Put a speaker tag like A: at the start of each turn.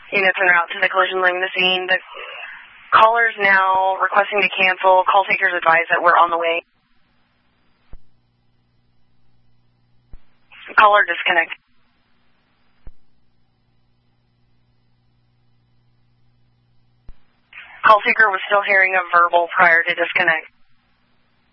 A: Units en route to the collision leaving the scene. The caller's now requesting to cancel. Call takers advise that we're on the way. Caller disconnect. Call taker was still hearing a verbal prior to disconnect.